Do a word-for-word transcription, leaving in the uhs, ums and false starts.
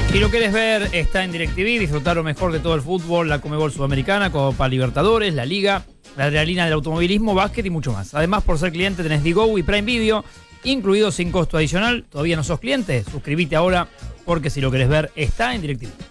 Si lo querés ver, está en DirecTV, disfrutar lo mejor de todo el fútbol, la Conmebol Sudamericana, Copa Libertadores, la Liga, la adrenalina del automovilismo, básquet y mucho más. Además, por ser cliente tenés Digo y Prime Video, incluido sin costo adicional. ¿Todavía no sos cliente? Suscríbete ahora, porque si lo querés ver, está en DirecTV.